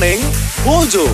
Morning Mojo.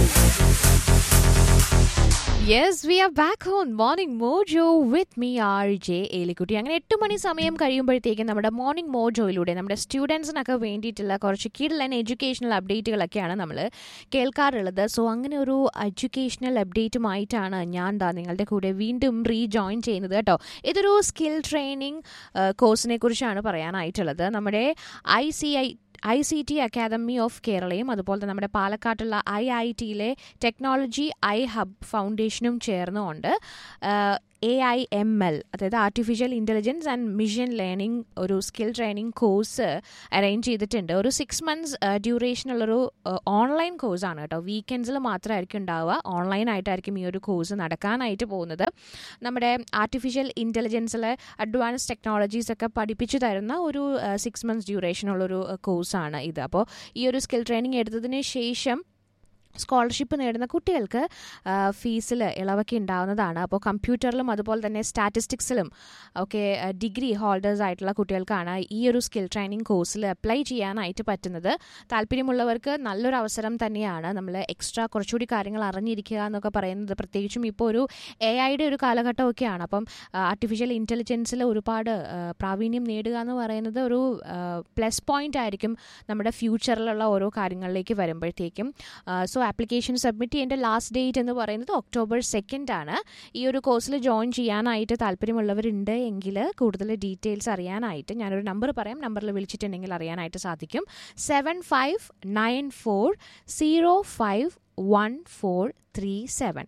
Yes, we are back on Morning Mojo with me, RJ Elikutty. അങ്ങനെ 8 മണി സമയം കഴിയുമ്പോഴത്തേക്കും നമ്മുടെ മോർണിംഗ് മോജോയിലൂടെ നമ്മുടെ സ്റ്റുഡൻസിനൊക്കെ വേണ്ടിയിട്ടുള്ള കുറച്ച് കിഡ്ലൻ എഡ്യൂക്കേഷണൽ അപ്ഡേറ്റുകളൊക്കെയാണ് നമ്മൾ കേൾക്കാറുള്ളത്. സോ അങ്ങനെ ഒരു എഡ്യൂക്കേഷണൽ അപ്ഡേറ്റുമായിട്ടാണ് ഞാൻ നിങ്ങളുടെ കൂടെ വീണ്ടും റീജോയിൻ ചെയ്യുന്നത് കേട്ടോ. ഇതൊരു സ്കിൽ ട്രെയിനിങ് കോഴ്സിനെ കുറിച്ചാണ് പറയാനായിട്ടുള്ളത്. നമ്മുടെ ICT അക്കാദമി ഓഫ് കേരളയും അതുപോലെ തന്നെ നമ്മുടെ പാലക്കാട്ടുള്ള IITയിലെ ടെക്നോളജി ഹബ് ഫൗണ്ടേഷനും ചേർന്നുകൊണ്ട് AIML, അതായത് artificial intelligence and mission learning ഒരു സ്കിൽ ട്രെയിനിങ് കോഴ്സ് അറേഞ്ച് ചെയ്തിട്ടുണ്ട്. ഒരു 6 months ഡ്യൂറേഷനുള്ളൊരു ഓൺലൈൻ കോഴ്സാണ് കേട്ടോ. വീക്കെൻഡ്സിൽ മാത്രമായിരിക്കും ഉണ്ടാവുക. ഓൺലൈനായിട്ടായിരിക്കും ഈ ഒരു കോഴ്സ് നടക്കാനായിട്ട് പോകുന്നത്. നമ്മുടെ ആർട്ടിഫിഷ്യൽ ഇൻ്റലിജൻസിലെ അഡ്വാൻസ് ടെക്നോളജീസ് ഒക്കെ പഠിപ്പിച്ചു തരുന്ന ഒരു 6 months ഡ്യൂറേഷനുള്ളൊരു കോഴ്സാണ് ഇത്. അപ്പോൾ ഈ ഒരു സ്കിൽ ട്രെയിനിങ് എടുത്തതിന് ശേഷം സ്കോളർഷിപ്പ് നേടുന്ന കുട്ടികൾക്ക് ഫീസിൽ ഇളവൊക്കെ ഉണ്ടാവുന്നതാണ്. അപ്പോൾ കമ്പ്യൂട്ടറിലും അതുപോലെ തന്നെ സ്റ്റാറ്റിസ്റ്റിക്സിലും ഒക്കെ ഡിഗ്രി ഹോൾഡേഴ്സ് ആയിട്ടുള്ള കുട്ടികൾക്കാണ് ഈ ഒരു സ്കിൽ ട്രെയിനിങ് കോഴ്സിൽ അപ്ലൈ ചെയ്യാനായിട്ട് പറ്റുന്നത്. താല്പര്യമുള്ളവർക്ക് നല്ലൊരു അവസരം തന്നെയാണ്. നമ്മൾ എക്സ്ട്രാ കുറച്ചുകൂടി കാര്യങ്ങൾ അറിഞ്ഞിരിക്കുക എന്നൊക്കെ പറയുന്നത്, പ്രത്യേകിച്ചും ഇപ്പോൾ ഒരു AI ഒരു കാലഘട്ടമൊക്കെയാണ്. അപ്പം ആർട്ടിഫിഷ്യൽ ഇൻ്റലിജൻസിൽ ഒരുപാട് പ്രാവീണ്യം നേടുക എന്ന് പറയുന്നത് ഒരു പ്ലസ് പോയിൻ്റ് ആയിരിക്കും നമ്മുടെ ഫ്യൂച്ചറിലുള്ള ഓരോ കാര്യങ്ങളിലേക്ക് വരുമ്പോഴത്തേക്കും. സോ ആപ്ലിക്കേഷൻ സബ്മിറ്റ് ചെയ്യേണ്ട ലാസ്റ്റ് ഡേറ്റ് എന്ന് പറയുന്നത് October 2 ആണ്. ഈ ഒരു കോഴ്സിൽ ജോയിൻ ചെയ്യാനായിട്ട് താല്പര്യമുള്ളവരുണ്ട് എങ്കിൽ കൂടുതൽ ഡീറ്റെയിൽസ് അറിയാനായിട്ട് ഞാനൊരു നമ്പർ പറയാം. നമ്പറിൽ വിളിച്ചിട്ടുണ്ടെങ്കിൽ അറിയാനായിട്ട് സാധിക്കും. 7594051437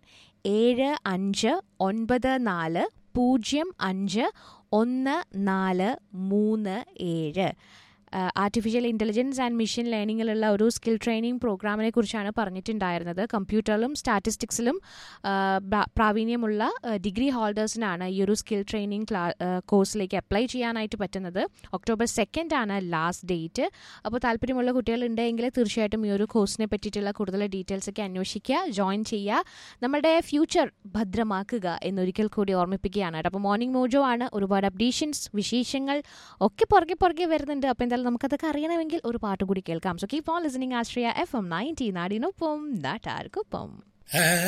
7594051437. ആർട്ടിഫിഷ്യൽ ഇൻ്റലിജൻസ് ആൻഡ് മിഷൻ ലേണിങ്ങിലുള്ള ഒരു സ്കിൽ ട്രെയിനിങ് പ്രോഗ്രാമിനെ കുറിച്ചാണ് പറഞ്ഞിട്ടുണ്ടായിരുന്നത്. കമ്പ്യൂട്ടറിലും സ്റ്റാറ്റിസ്റ്റിക്സിലും പ്രാവീണ്യമുള്ള ഡിഗ്രി ഹോൾഡേഴ്സിനാണ് ഈ ഒരു സ്കിൽ ട്രെയിനിങ് കോഴ്സിലേക്ക് അപ്ലൈ ചെയ്യാനായിട്ട് പറ്റുന്നത്. October 2 ആണ് ലാസ്റ്റ് ഡേറ്റ്. അപ്പോൾ താല്പര്യമുള്ള കുട്ടികളുണ്ടെങ്കിൽ തീർച്ചയായിട്ടും ഈ ഒരു കോഴ്സിനെ പറ്റിയിട്ടുള്ള കൂടുതൽ ഡീറ്റെയിൽസ് ഒക്കെ അന്വേഷിക്കുക, ജോയിൻ ചെയ്യുക, നമ്മുടെ ഫ്യൂച്ചർ ഭദ്രമാക്കുക എന്നൊരിക്കൽ കൂടി ഓർമ്മിപ്പിക്കുകയാണ്. അപ്പോൾ മോർണിംഗ് മോജോ ആണ്. ഒരുപാട് അപ്ഡേഷൻസ്, വിശേഷങ്ങൾ ഒക്കെ പുറകെ വരുന്നുണ്ട്. അപ്പോൾ എന്തായാലും നമുക്കതൊക്കെ അറിയണമെങ്കിൽ ഒരു പാട്ട് കൂടി കേൾക്കാം. So keep on listening Ashraya FM 90 നാടിനൊപ്പം നാട്ടാർക്കൊപ്പം.